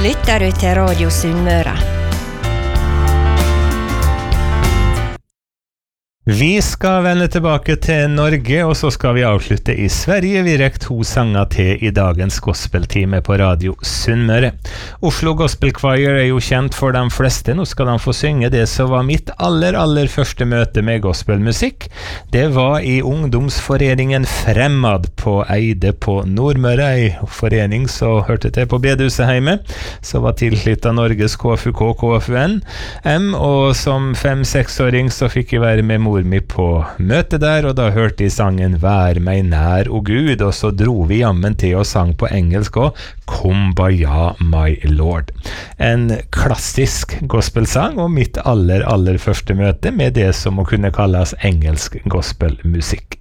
lytter du til Radio Sunnmøre. Vi skal vende tilbake til Norge, og så skal vi avslutte i Sverige. Vi rekker 2 sanger til i dagens gospeltime på Radio Sunnmøre. Oslo Gospel Choir er jo kjent for de fleste. Nå skal de få synge det som var mitt aller første møte med gospelmusikk. Det var i ungdomsforeningen Fremmad på Eide på Nordmøre, en forening som hørte til på Bedehuset hjemme, som var tilknyttet av Norges KFUK, KFUN, og som 5-6-åring så fikk jeg være med mor mi på møte der, og da hørte jeg sangen «Vær meg nær, o Gud», og så dro vi jammen til og sang på engelsk også, «Kumbaya, my Lord». En klassisk gospelsang, og mitt aller første møte med det som må kunne kalles engelsk gospelmusikk.